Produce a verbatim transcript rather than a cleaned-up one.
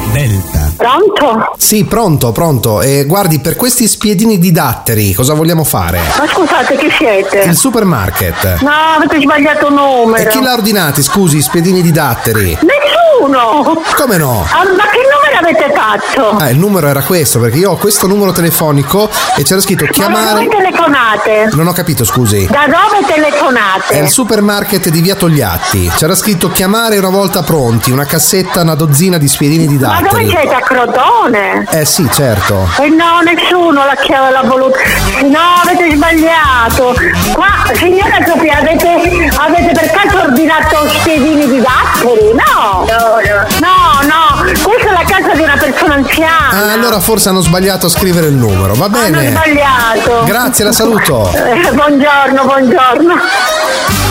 Delta. Pronto? Sì, pronto, pronto. E guardi, per questi spiedini di datteri cosa vogliamo fare? Ma scusate, chi siete? Il supermarket. No, avete sbagliato numero. E chi l'ha ordinati, scusi, i spiedini di datteri? Nessuno! Come no? Ah, ma che numero avete fatto? Ah, il numero era questo, perché io ho questo numero telefonico e c'era scritto Ma da chiamare... dove telefonate? Non ho capito, scusi. Da dove telefonate? È il supermarket di Via Togliatti. C'era scritto chiamare una volta pronti, una cassetta, una dozzina di spiedini di Ma dove datteri. siete? A Crotone? Eh sì, certo. Eh no, nessuno la chiave l'ha voluta. No, avete sbagliato. Qua, signora Sofia, avete, avete per caso ordinato spiedini di datteri? No. No, no. No, questa è la casa di una persona anziana. Ah, allora forse hanno sbagliato a scrivere il numero. Va bene. Hanno sbagliato. Grazie, la saluto. Eh, buongiorno, buongiorno.